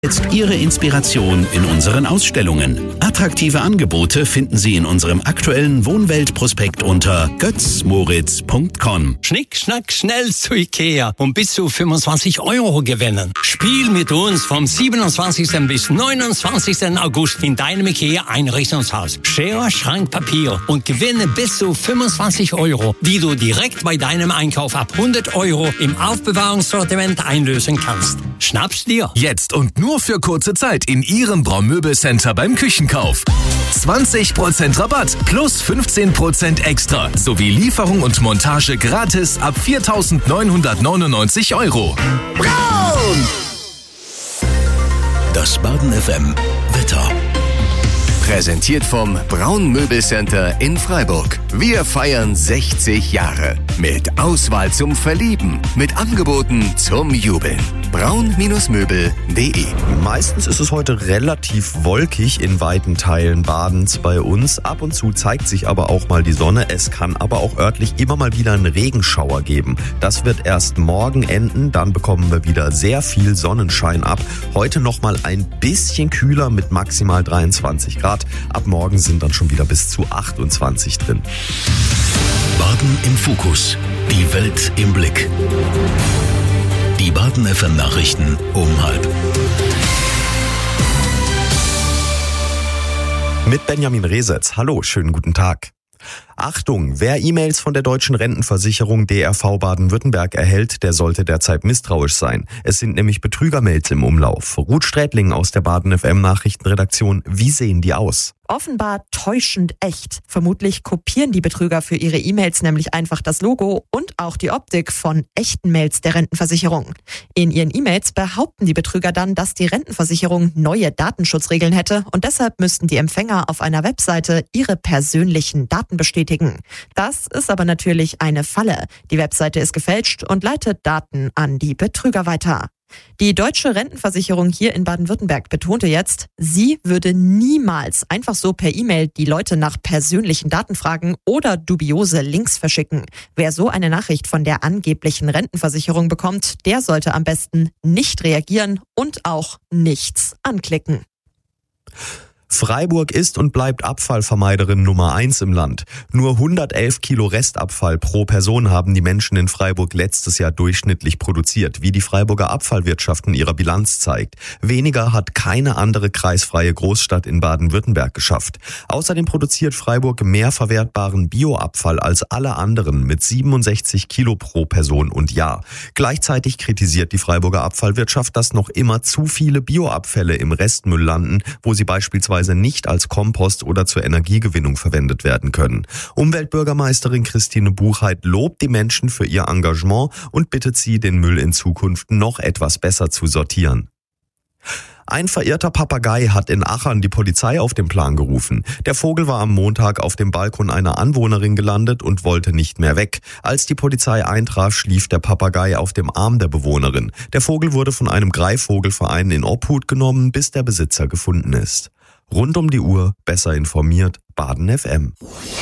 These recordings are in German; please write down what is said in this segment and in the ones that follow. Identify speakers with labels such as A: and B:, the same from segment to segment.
A: Jetzt Ihre Inspiration in unseren Ausstellungen. Attraktive Angebote finden Sie in unserem aktuellen Wohnwelt-Prospekt unter götzmoritz.com.
B: Schnick, schnack, schnell zu Ikea und bis zu 25 € gewinnen. Spiel mit uns vom 27. bis 29. August in deinem Ikea-Einrichtungshaus. Schere, Schrank, Papier und gewinne bis zu 25 €, die du direkt bei deinem Einkauf ab 100 € im Aufbewahrungssortiment einlösen kannst. Schnapp's dir.
C: Jetzt und nur für kurze Zeit in Ihrem Braun-Möbel-Center beim Küchenkauf. 20% Rabatt plus 15% extra sowie Lieferung und Montage gratis ab 4.999 €.
A: Braun! Das Baden FM Wetter.
D: Präsentiert vom Braun-Möbel-Center in Freiburg. Wir feiern 60 Jahre. Mit Auswahl zum Verlieben. Mit Angeboten zum Jubeln. braun-möbel.de.
E: Meistens ist es heute relativ wolkig in weiten Teilen Badens bei uns. Ab und zu zeigt sich aber auch mal die Sonne. Es kann aber auch örtlich immer mal wieder einen Regenschauer geben. Das wird erst morgen enden. Dann bekommen wir wieder sehr viel Sonnenschein ab. Heute noch mal ein bisschen kühler mit maximal 23 Grad. Ab morgen sind dann schon wieder bis zu 28 drin.
A: Baden im Fokus. Die Welt im Blick. Die Baden FM Nachrichten um 12:30.
E: Mit Benjamin Resetz. Hallo, schönen guten Tag. Achtung, wer E-Mails von der deutschen Rentenversicherung DRV Baden-Württemberg erhält, der sollte derzeit misstrauisch sein. Es sind nämlich Betrügermails im Umlauf. Ruth Strätling aus der Baden FM Nachrichtenredaktion. Wie sehen die aus?
F: Offenbar täuschend echt. Vermutlich kopieren die Betrüger für ihre E-Mails nämlich einfach das Logo und auch die Optik von echten Mails der Rentenversicherung. In ihren E-Mails behaupten die Betrüger dann, dass die Rentenversicherung neue Datenschutzregeln hätte und deshalb müssten die Empfänger auf einer Webseite ihre persönlichen Daten bestätigen. Das ist aber natürlich eine Falle. Die Webseite ist gefälscht und leitet Daten an die Betrüger weiter. Die deutsche Rentenversicherung hier in Baden-Württemberg betonte jetzt, sie würde niemals einfach so per E-Mail die Leute nach persönlichen Daten fragen oder dubiose Links verschicken. Wer so eine Nachricht von der angeblichen Rentenversicherung bekommt, der sollte am besten nicht reagieren und auch nichts anklicken.
E: Freiburg ist und bleibt Abfallvermeiderin Nummer 1 im Land. Nur 111 Kilo Restabfall pro Person haben die Menschen in Freiburg letztes Jahr durchschnittlich produziert, wie die Freiburger Abfallwirtschaft in ihrer Bilanz zeigt. Weniger hat keine andere kreisfreie Großstadt in Baden-Württemberg geschafft. Außerdem produziert Freiburg mehr verwertbaren Bioabfall als alle anderen mit 67 Kilo pro Person und Jahr. Gleichzeitig kritisiert die Freiburger Abfallwirtschaft, dass noch immer zu viele Bioabfälle im Restmüll landen, wo sie beispielsweise nicht als Kompost oder zur Energiegewinnung verwendet werden können. Umweltbürgermeisterin Christine Buchheit lobt die Menschen für ihr Engagement und bittet sie, den Müll in Zukunft noch etwas besser zu sortieren. Ein verirrter Papagei hat in Achern die Polizei auf den Plan gerufen. Der Vogel war am Montag auf dem Balkon einer Anwohnerin gelandet und wollte nicht mehr weg. Als die Polizei eintraf, schlief der Papagei auf dem Arm der Bewohnerin. Der Vogel wurde von einem Greifvogelverein in Obhut genommen, bis der Besitzer gefunden ist. Rund um die Uhr, besser informiert, Baden FM.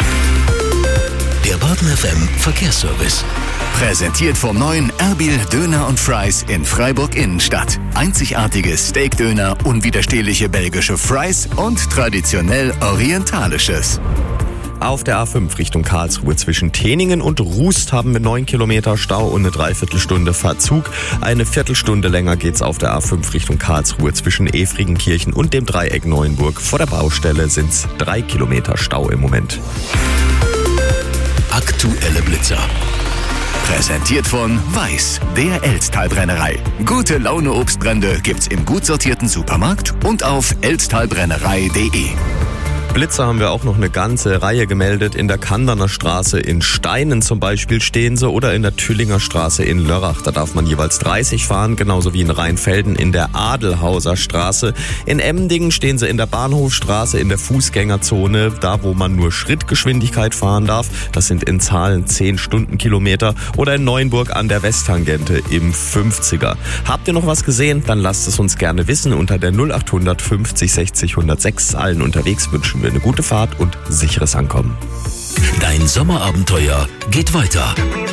A: Der Baden FM Verkehrsservice.
D: Präsentiert vom neuen Erbil Döner und Fries in Freiburg Innenstadt. Einzigartiges Steakdöner, unwiderstehliche belgische Fries und traditionell orientalisches.
E: Auf der A5 Richtung Karlsruhe zwischen Teningen und Rust haben wir 9 Kilometer Stau und eine Dreiviertelstunde Verzug. Eine Viertelstunde länger geht's auf der A5 Richtung Karlsruhe zwischen Efringenkirchen und dem Dreieck Neuenburg. Vor der Baustelle sind's 3 Kilometer Stau im Moment.
A: Aktuelle Blitzer.
D: Präsentiert von Weiß, der Elztalbrennerei. Gute Laune Obstbrände gibt's im gut sortierten Supermarkt und auf elztalbrennerei.de.
E: Blitzer haben wir auch noch eine ganze Reihe gemeldet. In der Kanderner Straße in Steinen zum Beispiel stehen sie oder in der Tüllinger Straße in Lörrach. Da darf man jeweils 30 fahren, genauso wie in Rheinfelden in der Adelhauser Straße. In Emmendingen stehen sie in der Bahnhofstraße in der Fußgängerzone, da wo man nur Schrittgeschwindigkeit fahren darf. Das sind in Zahlen 10 Stundenkilometer. Oder in Neuenburg an der Westtangente im 50er. Habt ihr noch was gesehen? Dann lasst es uns gerne wissen unter der 0800 50 60 106. Allen unterwegs wünschen wir eine gute Fahrt und sicheres Ankommen.
A: Dein Sommerabenteuer geht weiter.